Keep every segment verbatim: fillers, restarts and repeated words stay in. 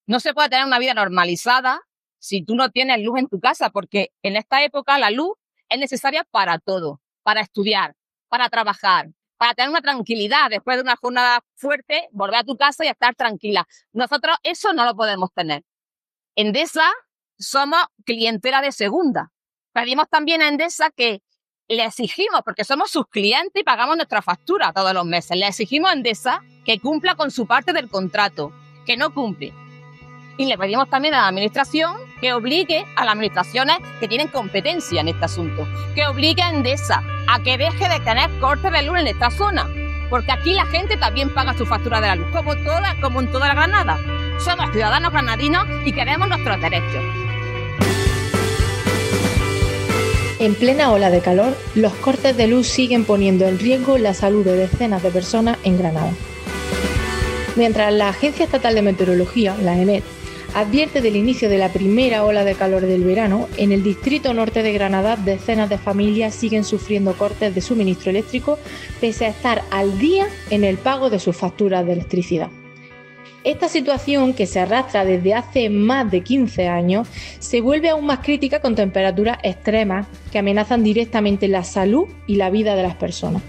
No se puede tener una vida normalizada si tú no tienes luz en tu casa, porque en esta época la luz es necesaria para todo, para estudiar, para trabajar, para tener una tranquilidad después de una jornada fuerte, volver a tu casa y estar tranquila. Nosotros eso no lo podemos tener. Endesa somos clientela de segunda. Pedimos también a Endesa que le exigimos, porque somos sus clientes y pagamos nuestra factura todos los meses, le exigimos a Endesa que cumpla con su parte del contrato, que no cumple. Y le pedimos también a la Administración que obligue a las administraciones que tienen competencia en este asunto, que obligue a Endesa a que deje de tener cortes de luz en esta zona, porque aquí la gente también paga su factura de la luz, como, toda, como en toda la Granada. Somos ciudadanos granadinos y queremos nuestros derechos. En plena ola de calor, los cortes de luz siguen poniendo en riesgo la salud de decenas de personas en Granada. Mientras la Agencia Estatal de Meteorología, la EMET, advierte del inicio de la primera ola de calor del verano, en el distrito norte de Granada decenas de familias siguen sufriendo cortes de suministro eléctrico pese a estar al día en el pago de sus facturas de electricidad. Esta situación, que se arrastra desde hace más de quince años, se vuelve aún más crítica con temperaturas extremas que amenazan directamente la salud y la vida de las personas.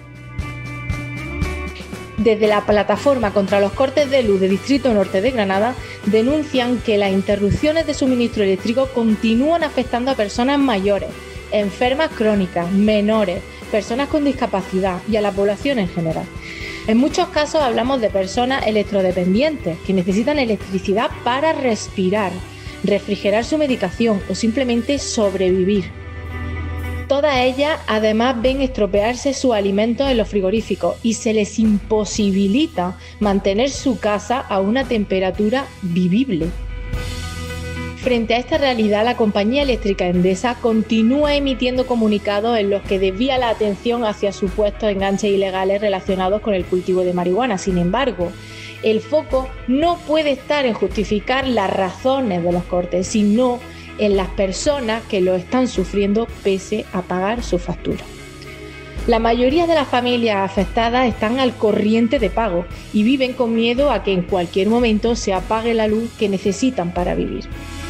Desde la plataforma contra los cortes de luz del Distrito Norte de Granada denuncian que las interrupciones de suministro eléctrico continúan afectando a personas mayores, enfermas crónicas, menores, personas con discapacidad y a la población en general. En muchos casos hablamos de personas electrodependientes que necesitan electricidad para respirar, refrigerar su medicación o simplemente sobrevivir. Todas ellas además ven estropearse sus alimentos en los frigoríficos y se les imposibilita mantener su casa a una temperatura vivible. Frente a esta realidad, la compañía eléctrica Endesa continúa emitiendo comunicados en los que desvía la atención hacia supuestos enganches ilegales relacionados con el cultivo de marihuana. Sin embargo, el foco no puede estar en justificar las razones de los cortes, sino en las personas que lo están sufriendo pese a pagar su factura. La mayoría de las familias afectadas están al corriente de pago y viven con miedo a que en cualquier momento se apague la luz que necesitan para vivir.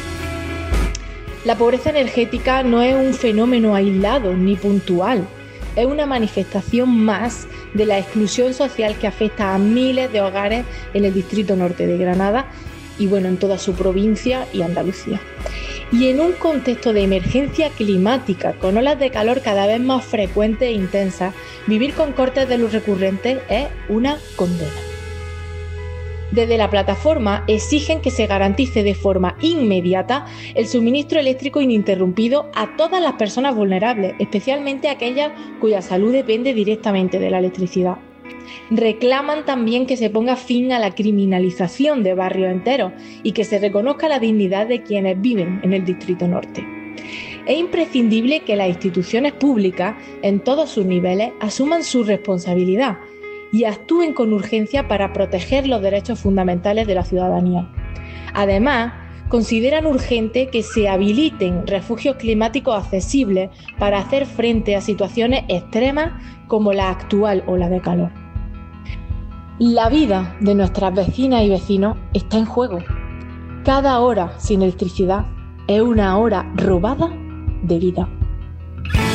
La pobreza energética no es un fenómeno aislado ni puntual, es una manifestación más de la exclusión social que afecta a miles de hogares en el Distrito Norte de Granada y bueno, en toda su provincia y Andalucía. Y en un contexto de emergencia climática, con olas de calor cada vez más frecuentes e intensas, vivir con cortes de luz recurrentes es una condena. Desde la plataforma exigen que se garantice de forma inmediata el suministro eléctrico ininterrumpido a todas las personas vulnerables, especialmente aquellas cuya salud depende directamente de la electricidad. Reclaman también que se ponga fin a la criminalización de barrios enteros y que se reconozca la dignidad de quienes viven en el Distrito Norte. Es imprescindible que las instituciones públicas, en todos sus niveles, asuman su responsabilidad y actúen con urgencia para proteger los derechos fundamentales de la ciudadanía. Además, consideran urgente que se habiliten refugios climáticos accesibles para hacer frente a situaciones extremas como la actual ola de calor. La vida de nuestras vecinas y vecinos está en juego. Cada hora sin electricidad es una hora robada de vida.